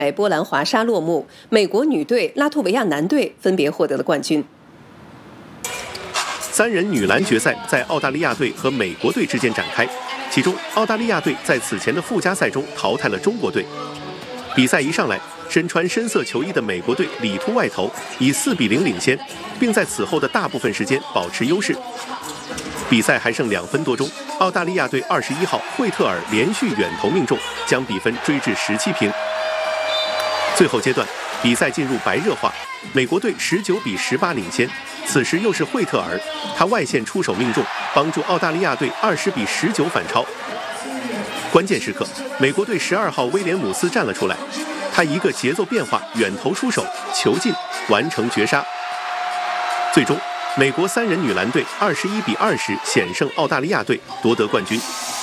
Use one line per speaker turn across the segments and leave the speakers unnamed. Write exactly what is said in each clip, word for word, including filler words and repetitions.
波兰华沙落幕，美国女队、拉脱维亚男队分别获得了冠军。
三人女篮决赛在澳大利亚队和美国队之间展开，其中澳大利亚队在此前的附加赛中淘汰了中国队。比赛一上来，身穿深色球衣的美国队里突外投，以四比零领先，并在此后的大部分时间保持优势。比赛还剩两分多钟，澳大利亚队二十一号惠特尔连续远投命中，将比分追至十七平。最后阶段，比赛进入白热化，美国队十九比十八领先。此时又是惠特尔，他外线出手命中，帮助澳大利亚队二十比十九反超。关键时刻，美国队十二号威廉姆斯站了出来，他一个节奏变化，远投出手，球进，完成绝杀。最终，美国三人女篮队二十一比二十险胜澳大利亚队，夺得冠军。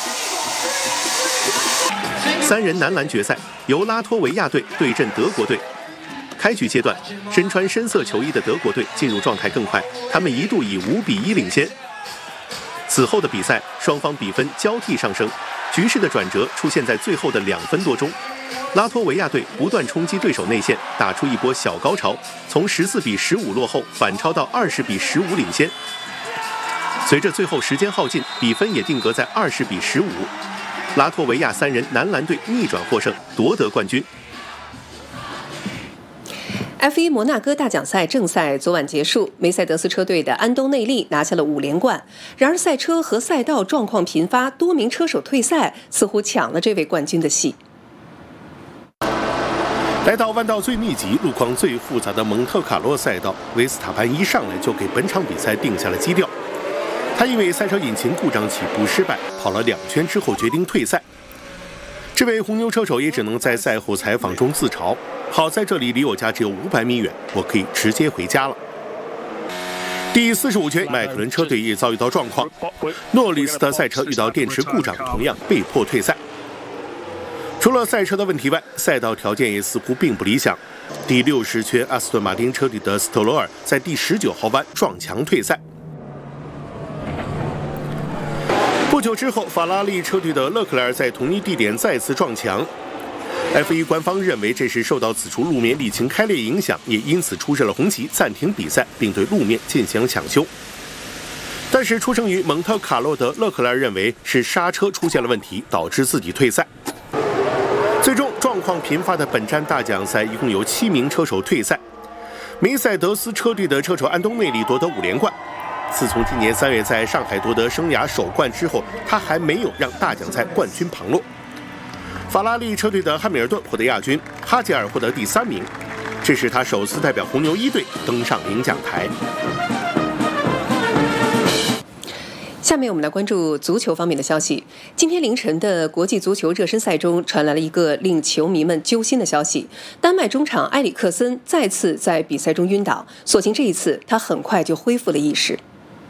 三人男篮决赛由拉脱维亚队对阵德国队。开局阶段，身穿深色球衣的德国队进入状态更快，他们一度以五比一领先。此后的比赛，双方比分交替上升，局势的转折出现在最后的两分多钟。拉脱维亚队不断冲击对手内线，打出一波小高潮，从十四比十五落后反超到二十比十五领先。随着最后时间耗尽，比分也定格在二十比十五。拉脱维亚三人男篮队逆转获胜，夺得冠军。
F 一 摩纳哥大奖赛正赛昨晚结束，梅赛德斯车队的安东内利拿下了五连冠。然而，赛车和赛道状况频发，多名车手退赛，似乎抢了这位冠军的戏。
来到弯道最密集、路况最复杂的蒙特卡洛赛道，维斯塔潘一上来就给本场比赛定下了基调。他因为赛车引擎故障起步失败，跑了两圈之后决定退赛。这位红牛车手也只能在赛后采访中自嘲：“好在这里离我家只有五百米远，我可以直接回家了。”第四十五圈，迈凯伦车队也遭遇到状况，诺里斯的赛车遇到电池故障，同样被迫退赛。除了赛车的问题外，赛道条件也似乎并不理想。第六十圈，阿斯顿马丁车队的斯特罗尔在第十九号弯撞墙退赛。不久之后，法拉利车队的勒克莱尔在同一地点再次撞墙。F 一 官方认为这是受到此处路面沥青开裂影响，也因此出示了红旗，暂停比赛，并对路面进行抢修。但是出生于蒙特卡洛的勒克莱尔认为是刹车出现了问题，导致自己退赛。最终，状况频发的本站大奖赛一共有七名车手退赛。梅赛德斯车队的车手安东内利夺得五连冠。自从今年三月在上海夺得生涯首冠之后，他还没有让大奖赛冠军旁落。法拉利车队的汉密尔顿获得亚军，哈吉尔获得第三名，这是他首次代表红牛一队登上领奖台。
下面我们来关注足球方面的消息。今天凌晨的国际足球热身赛中，传来了一个令球迷们揪心的消息：丹麦中场埃里克森再次在比赛中晕倒，所幸这一次他很快就恢复了意识。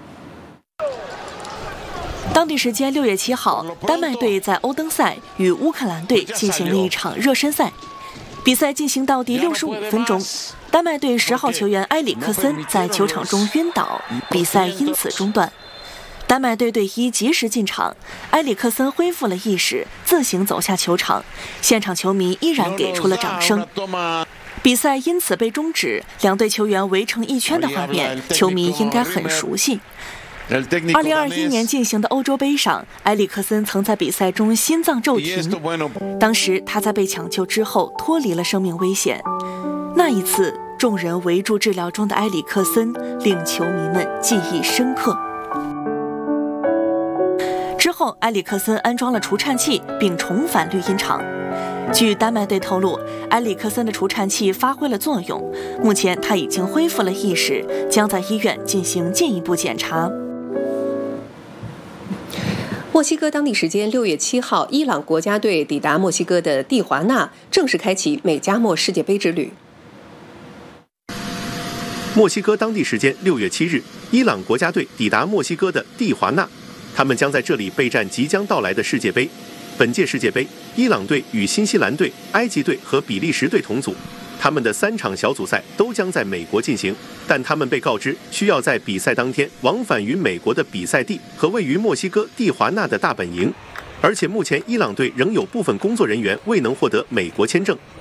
当地时间六月七号，丹麦队在欧登塞与乌克兰队进行了一场热身赛。比赛进行到第六十五分钟，丹麦队十号球员埃里克森在球场中晕倒，比赛因此中断。丹麦队队医及时进场，埃里克森恢复了意识，自行走下球场，现场球迷依然给出了掌声。比赛因此被终止，两队球员围成一圈的画面，球迷应该很熟悉。二零二一年进行的欧洲杯上，埃里克森曾在比赛中心脏骤停，当时他在被抢救之后脱离了生命危险。那一次，众人围住治疗中的埃里克森，令球迷们记忆深刻。之后，埃里克森安装了除颤器，并重返绿茵场。据丹麦队透露，埃里克森的除颤器发挥了作用，目前他已经恢复了意识，将在医院进行进一步检查。
墨西哥当地时间六月七号，伊朗国家队抵达墨西哥的蒂华纳，正式开启美加墨世界杯之旅。
墨西哥当地时间六月七日，伊朗国家队抵达墨西哥的蒂华纳，他们将在这里备战即将到来的世界杯。本届世界杯，伊朗队与新西兰队、埃及队和比利时队同组，他们的三场小组赛都将在美国进行，但他们被告知需要在比赛当天往返于美国的比赛地和位于墨西哥蒂华纳的大本营，而且目前伊朗队仍有部分工作人员未能获得美国签证，